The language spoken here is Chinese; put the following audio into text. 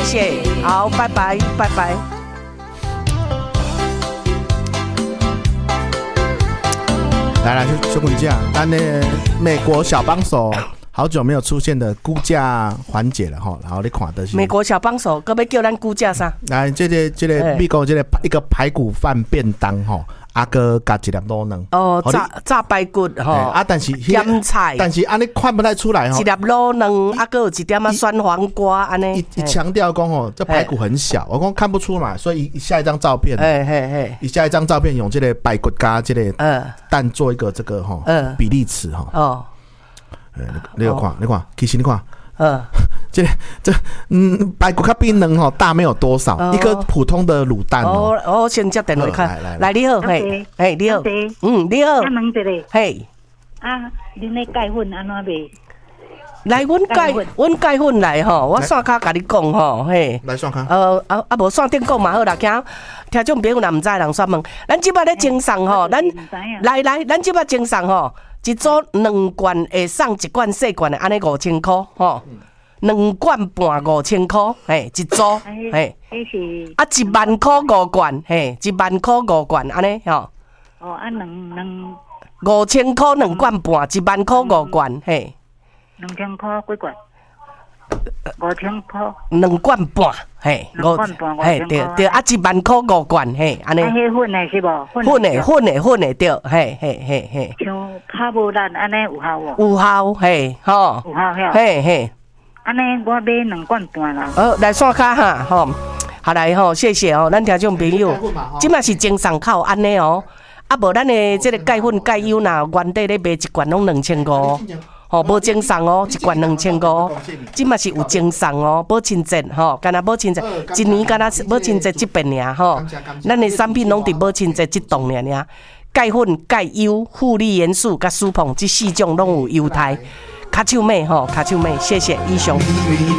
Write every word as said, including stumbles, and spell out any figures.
谢，好，拜拜，拜拜。 来来，小滚酱，咱的美国小帮手，好久没有出现的估价环节了哈。然后你看的是美国小帮手，可不可以叫咱估价啥？ 来，这个这个美国这个一个排骨饭便当哈。阿哥加一粒卤卵哦，炸炸排骨吼， 啊，但是咸菜， 但是安尼看不太出来吼， 一粒卤卵，啊，个有一点啊酸黄瓜安尼。 一强调讲吼，这排骨很小，我讲看不出嘛，所以下一张照片， 嘿嘿嘿， 以下一张照片用这个排骨加这个蛋做一个这个吼比例尺哈。哦，哎，你有看，你看，其实你看。嗯，这这嗯，排骨较比卵吼大没有多少，哦、一个普通的卤蛋哦。 哦，我先接电话看，来来来，你好，嘿，嘿，你好，嗯，你好， 啊，问一个， 嘿， 啊，恁咧钙粉安怎卖？ 来，阮钙，阮钙粉来吼，我线卡甲你讲吼，嘿， 来线卡， 呃啊啊，无线顶讲嘛好啦，听听众朋友若毋知人选问，咱即摆咧精送吼，咱来来，咱即摆精送吼。一组两罐会送一罐细罐的，安尼五千块吼，两罐半五千块，嘿，一组，嘿，啊一万块五罐，嘿，一万块五罐，安尼吼。 哦，啊两两五千块两罐半，一万块五罐，嘿。 两千块几罐？五千块。 两罐半，嘿， 两罐半五千块。 嘿，对对，啊一万块五罐，嘿，安尼。 啊，迄粉的是无？ 粉的粉的粉的对，嘿嘿嘿嘿。 像卡无力安尼有效无？ 有效，嘿，吼。 有效嘿。 嘿嘿。 安尼我买两罐半啦。 呃，来刷卡哈，吼，好来吼，谢谢哦，咱听众朋友，即嘛是精送靠安尼哦，啊无咱的这个钙粉钙油呐，原底咧卖一罐拢两千五。吼，无精送哦，一罐两千五，即嘛是有精送哦，保清洁吼，干那保清洁，一年干那保清洁一遍尔吼，咱的产品拢伫保清洁即档尔尔，钙粉、钙油、负利元素甲舒碰这四种拢有优待，卡手妹吼，卡手妹，谢谢以上。